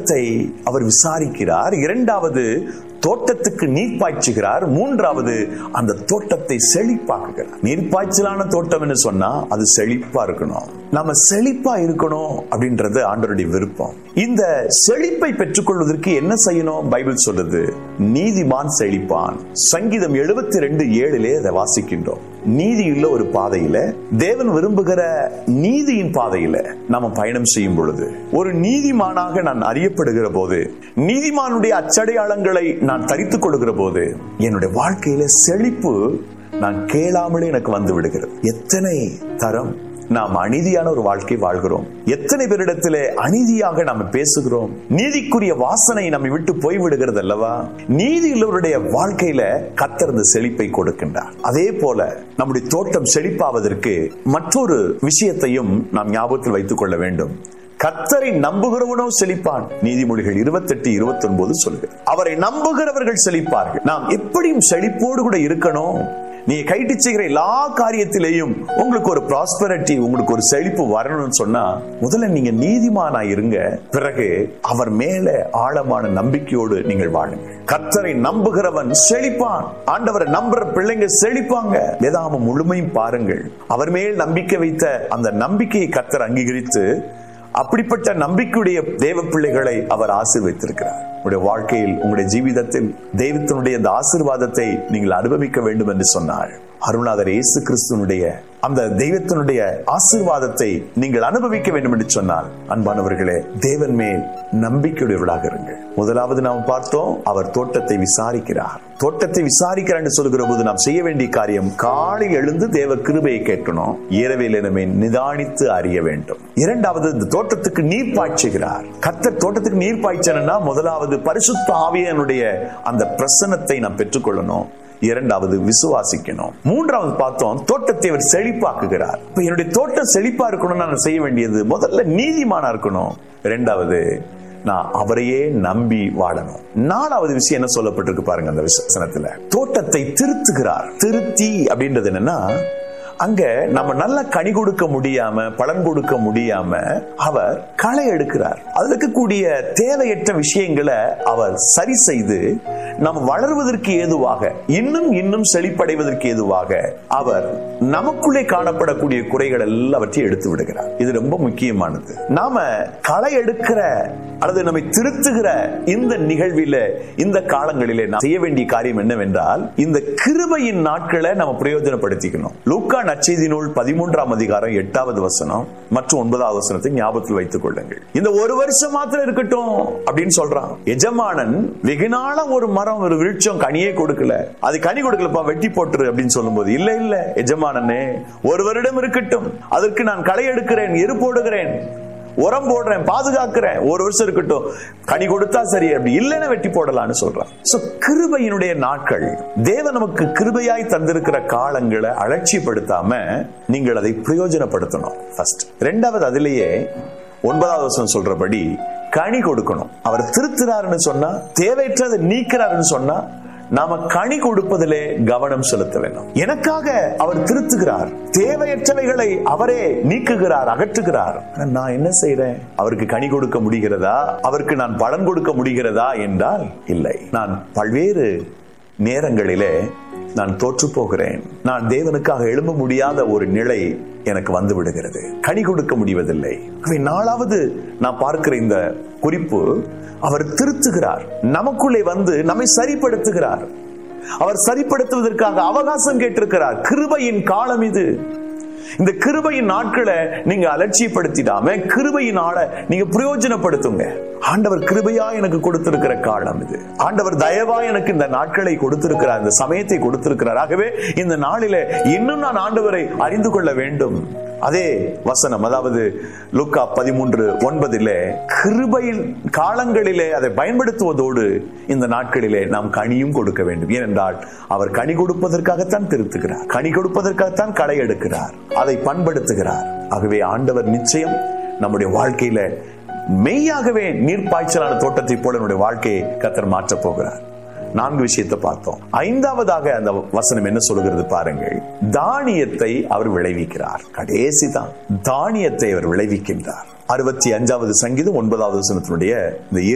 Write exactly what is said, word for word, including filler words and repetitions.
தோட்டத்தை அவர் விசாரிக்கிறார். இரண்டாவது, தோட்டத்துக்கு நீர் பாய்ச்சுகிறார். மூன்றாவது, அந்த தோட்டத்தை செழிப்பாக்குகிறார். நீர் பாய்ச்சலான தோட்டம் என்று சொன்னா அது செழிப்பா இருக்கணும். நம்ம செழிப்பா இருக்கணும் அப்படின்றது ஆண்டவருடைய விருப்பம். இந்த செழிப்பை பெற்றுக்கொள்வதற்கு என்ன செய்யணும்? பைபிள் சொல்லுது, நீதிமான் செழிப்பான். சங்கீதம் எழுபத்தி ரெண்டு ஏழிலே அதை வாசிக்கின்றோம். நீதியுள்ள ஒரு பாதையில, தேவன் விரும்புகிற நீதியின் பாதையில நாம பயணம் செய்யும் பொழுது, ஒரு நீதிமானாக நான் அறியப்படுகிற போது, நீதிமானுடைய அச்சடையாளங்களை நான் தரித்துக் கொள்கிற போது, என்னுடைய வாழ்க்கையில செழிப்பு நான் கேளாமலே எனக்கு வந்து விடுகிறது. எத்தனை தரம் நாம் அநீதியான ஒரு வாழ்க்கை வாழ்கிறோம். எத்தனை பேரிடத்திலே அநீதியாக நாம் பேசுகிறோம். நீதிக்குரிய வாசனை நம்மை விட்டு போய்விடுகிறது அல்லவா? நீதியுள்ளவருடைய வாழ்க்கையில கர்த்தர் இந்த செழிப்பை கொடுக்கின்றார். அதே போல நம்முடைய தோட்டம் செழிப்பாவதற்கு மற்றொரு விஷயத்தையும் நாம் ஞாபகத்தில் வைத்துக் கொள்ள வேண்டும். கர்த்தரை நம்புகிறவனோ செழிப்பான். நீதிமொழிகள் இருபத்தி எட்டு இருபத்தி ஒன்பது சொல்லுது, அவரை நம்புகிறவர்கள் செழிப்பார்கள். நாம் எப்படியும் செழிப்போடு கூட இருக்கணும். நீங்க கைட்டு செய்கிற எல்லா காரியத்திலேயும் உங்களுக்கு ஒரு ப்ராஸ்பரிட்டி, உங்களுக்கு ஒரு செழிப்பு வரணும்னு சொன்னா, முதல்ல நீங்க நீதிமானா இருங்க. பிறகு அவர் மேல ஆழமான நம்பிக்கையோடு நீங்கள் வாழுங்க. கர்த்தரை நம்புகிறவன் செழிப்பான். ஆண்டவரை நம்புற பிள்ளைங்க செழிப்பாங்க. வேதாகமம் முழுமையும் பாருங்கள். அவர் மேல் நம்பிக்கை வைத்த அந்த நம்பிக்கையை கர்த்தர் அங்கீகரித்து, அப்படிப்பட்ட நம்பிக்கையுடைய தேவ பிள்ளைகளை அவர் ஆசீர்வதித்திருக்கிறார். உங்களுடைய வாழ்க்கையில், உங்களுடைய ஜீவிதத்தில் தெய்வத்தினுடைய இந்த ஆசீர்வாதத்தை நீங்கள் அனுபவிக்க வேண்டும் என்று சொன்னார். அருள்நாதர் இயேசு கிறிஸ்துவனுடைய அந்த தெய்வத்தினுடைய ஆசீர்வாதத்தை நீங்கள் அனுபவிக்க வேண்டும் என்று சொன்னால், அன்பானவர்களே, தேவன் மேல் நம்பிக்கையுடையவர்களாக இருங்கள். முதலாவது நாம் பார்த்தோம், அவர் தோட்டத்தை விசாரிக்கிறார். தோட்டத்தை விசாரிக்கிறார் என்று சொல்கிற போது நாம் செய்ய வேண்டிய காரியம், காலை எழுந்து தேவ கிருபையை கேட்கணும். இரவில் நம்மை நிதானித்து அறிய வேண்டும். இரண்டாவது, இந்த தோட்டத்துக்கு நீர் பாய்ச்சுகிறார். கர்த்தர் தோட்டத்துக்கு நீர் பாய்ச்சனா, முதலாவது பரிசுத்த ஆவியானுடைய அந்த பிரசன்னத்தை நாம் பெற்றுக்கொள்ளணும். இரண்டாவது, விசுவாசிக்கணும். மூன்றாவது பார்த்தோம், தோட்டத்தை அவர் செழிப்பாக்குகிறார். இப்ப என்னுடைய தோட்டம் செழிப்பா இருக்கணும், நான் செய்ய வேண்டியது முதல்ல நீதிமானா இருக்கணும். இரண்டாவது, நான் அவரையே நம்பி வாழணும். நாலாவது விஷயம் என்ன சொல்லப்பட்டிருக்கு பாருங்க அந்த வசனத்துல, தோட்டத்தை திருத்துகிறார். திருத்தி அப்படின்றது என்னன்னா, அங்க நம்ம நல்ல கனி கொடுக்க முடியாம, பலன் கொடுக்க முடியாம அவர் களை எடுக்கிறார். அதுல இருக்கக்கூடிய தேவையற்ற விஷயங்களை அவர் சரி செய்து நம்ம வளர்வதற்கு ஏதுவாக, இன்னும் இன்னும் செழிப்படைவதற்கு ஏதுவாக அவர் நமக்குள்ளே காணப்படக்கூடிய குறைகள் எல்லாவற்றையும் எடுத்து விடுகிறார். இது ரொம்ப முக்கியமானது. நாம களை எடுக்கிற அல்லது நம்மை திருத்துகிற இந்த நிகழ்வில, இந்த காலங்களிலே நாம் செய்ய வேண்டிய காரியம் என்னவென்றால், இந்த கிருபையின் நாட்களை நம்ம பிரயோஜனப்படுத்திக்கணும். லூக்கா நற்செய்தி நூல் பதிமூன்றாம் அதிகாரம் எட்டாவது வசனம் மற்றும் ஒன்பதாவது வசனத்தை ஞாபகத்தில் வைத்துக் கொள்ளுங்கள். இந்த ஒரு வருஷம் மாத்திரம் இருக்கட்டும் அப்படின்னு சொல்றான். எஜமானன் வெகுநாள ஒரு மரம், ஒரு விருட்சம் கனியே கொடுக்கல, அது கனி கொடுக்கலப்பா, வெட்டி போட்டுரு அப்படின்னு சொல்லும் போது, இல்ல இல்ல எஜமானனே, ஒரு வருடம் இருக்கட்டும், அதற்கு நான் களை எடுக்கிறேன், எரு போடுகிறேன், உரம் போடுறேன், பாதுகாக்கிறேன், ஒரு வருஷம் இருக்கட்டும், கனி கொடுத்தா சரி, அப்படி இல்லைன்னா வெட்டி போடலான்னு சொல்றான். சோ கிருபையினுடைய நாட்கள், தேவன் நமக்கு கிருபையாய் தந்திருக்கிற காலங்களை அலட்சியப்படுத்தாம நீங்கள் அதை பிரயோஜனப்படுத்தணும். ஃபர்ஸ்ட். ரெண்டாவது, அதிலேயே ஒன்பதாவது வசனம் சொல்றபடி கனி கொடுக்கணும். அவர் திருத்துறாருன்னு சொன்னா, தேவையற்றதை நீக்கிறாருன்னு சொன்னா, நாம கனி கொடுப்பதிலே கவனம் செலுத்த வேண்டும். எனக்காக அவர் திருத்துகிறார், தேவையற்றவைகளை அவரே நீக்குகிறார், அகற்றுகிறார். நான் என்ன செய்றேன்? அவருக்கு கனி கொடுக்க முடிகிறதா? அவருக்கு நான் பலன் கொடுக்க முடிகிறதா என்றால் இல்லை. நான் பல்வேறு நேரங்களிலே நான் தோற்று போகிறேன். நான் தேவனுக்காக எழும்ப முடியாத ஒரு நிலை எனக்கு வந்து விடுகிறது. கனி கொடுக்க முடிவதில்லை. நாலாவது நான் பார்க்கிற இந்த குறிப்பு, அவர் திருத்துகிறார், நமக்குள்ளே வந்து நம்மை சரிப்படுத்துகிறார். அவர் சரிப்படுத்துவதற்காக அவகாசம் கேட்டிருக்கிறார். கிருபையின் காலம் இது. இந்த கிருபையின் நாட்களை நீங்க அலட்சியப்படுத்திடாம கிருபையின் ஆளை நீங்க பிரயோஜனப்படுத்துங்க. ஆண்டவர் கிருபையா எனக்கு கொடுத்திருக்கிற காலம் இது. ஆண்டவர் தயவா எனக்கு இந்த நாட்களை கொடுத்திருக்கிறார், இந்த சமயத்தை கொடுத்திருக்கிறார். ஆகவே இந்த நாளிலே இன்னும் நான் ஆண்டவரை அறிந்து கொள்ள வேண்டும். அதே வசனம், அதாவது லூக்கா பதிமூன்று ஒன்பதிலே, கிருபையின் காலங்களிலே அதை பயன்படுத்துவதோடு இந்த நாட்களிலே நாம் கனியும் கொடுக்க வேண்டும். ஏனென்றால் அவர் கனி கொடுப்பதற்காகத்தான் திருத்துகிறார், கனி கொடுப்பதற்காகத்தான் களை எடுக்கிறார், அதை பண்படுத்துகிறார். ஆகவே ஆண்டவர் நிச்சயம் நம்முடைய வாழ்க்கையில மெய்யாகவே நீர்ப்பாய்ச்சலான தோட்டத்தை போல நம்முடைய வாழ்க்கையை கர்த்தர் மாற்றப் போகிறார். நான்கு விஷயத்தை பார்த்தோம். ஐந்தாவதாக அந்த வசனம் என்ன சொல்கிறது பாருங்கள். தானியத்தை அவர் விளைவிக்கிறார். கடைசி தான் தானியத்தை அவர் விளைவிக்கின்றார். அறுபத்தி அஞ்சாவது சங்கீதம் ஒன்பதாவது வசனத்தினுடைய இந்த